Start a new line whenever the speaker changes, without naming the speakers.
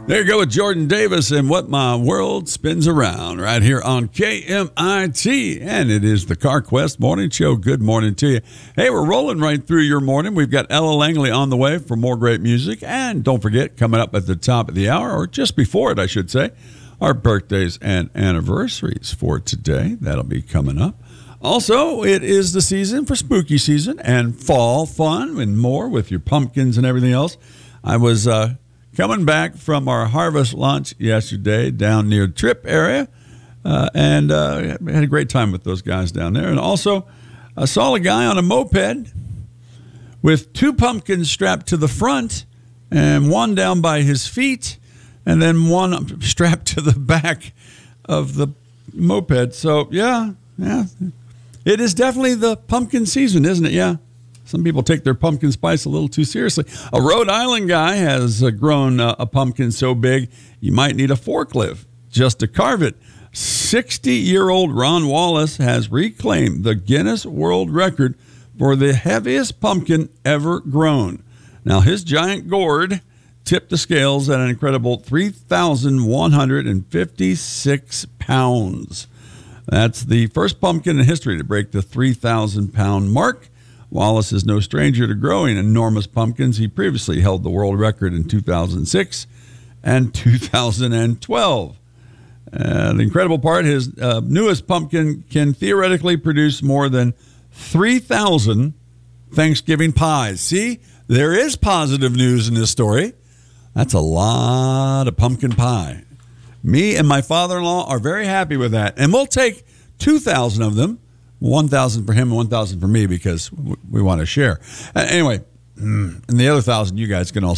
There you go with Jordan Davis and What My World Spins Around right here on KMIT. And it is the CarQuest Morning Show. Good morning to you. Hey, we're rolling right through your morning. We've got Ella Langley on the way for more great music. And don't forget, coming up at the top of the hour, or just before it, I should say, our birthdays and anniversaries for today. That'll be coming up. Also, it is the season for spooky season and fall fun and more with your pumpkins and everything else. I was coming back from our harvest lunch yesterday down near Tripp area, and had a great time with those guys down there. And also, I saw a guy on a moped with two pumpkins strapped to the front and one down by his feet, and then one strapped to the back of the moped. So, yeah, it is definitely the pumpkin season, isn't it? Yeah. Some people take their pumpkin spice a little too seriously. A Rhode Island guy has grown a pumpkin so big you might need a forklift just to carve it. 60-year-old Ron Wallace has reclaimed the Guinness World Record for the heaviest pumpkin ever grown. Now, his giant gourd tipped the scales at an incredible 3,156 pounds. That's the first pumpkin in history to break the 3,000-pound mark. Wallace is no stranger to growing enormous pumpkins. He previously held the world record in 2006 and 2012. The incredible part, his newest pumpkin can theoretically produce more than 3,000 Thanksgiving pies. See, there is positive news in this story. That's a lot of pumpkin pie. Me and my father-in-law are very happy with that. And we'll take 2,000 of them. 1,000 for him and 1,000 for me because we want to share. Anyway, and the other 1,000 you guys can also